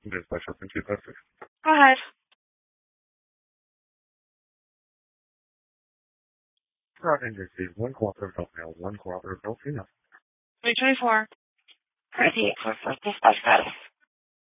This is Special Century Plastic. Go ahead. Route agency, one cooperative adult male, one cooperative adult female. 324. Ready for dispatch status.